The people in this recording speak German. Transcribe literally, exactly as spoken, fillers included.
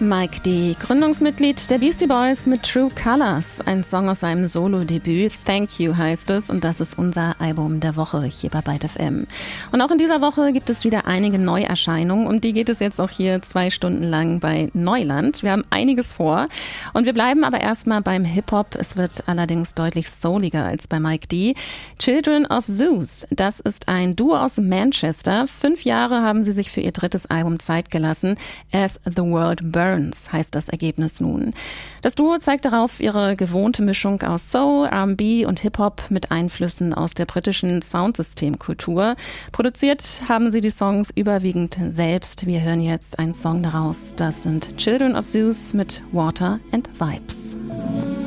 Mike D., Gründungsmitglied der Beastie Boys mit True Colors, ein Song aus seinem Solo-Debüt. Thank You heißt es und das ist unser Album der Woche hier bei Byte F M. Und auch in dieser Woche gibt es wieder einige Neuerscheinungen, um die geht es jetzt auch hier zwei Stunden lang bei Neuland. Wir haben einiges vor und wir bleiben aber erstmal beim Hip-Hop. Es wird allerdings deutlich souliger als bei Mike D. Children of Zeus, das ist ein Duo aus Manchester. Fünf Jahre haben sie sich für ihr drittes Album Zeit gelassen. As the World Burns heißt das Ergebnis nun. Das Duo zeigt darauf ihre gewohnte Mischung aus Soul, R and B und Hip-Hop mit Einflüssen aus der britischen Soundsystemkultur. Produziert haben sie die Songs überwiegend selbst. Wir hören jetzt einen Song daraus. Das sind Children of Zeus mit Water and Vibes.